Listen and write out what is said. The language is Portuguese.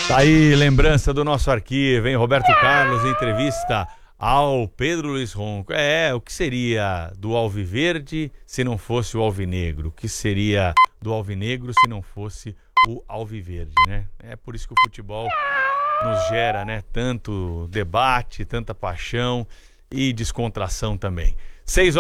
Tá aí, lembrança do nosso arquivo, hein? Roberto Carlos, em entrevista ao Pedro Luiz Ronco. O que seria do Alviverde se não fosse o Alvinegro? O que seria do Alvinegro se não fosse o Alviverde, né? É por isso que o futebol nos gera, né, tanto debate, tanta paixão e descontração também. 6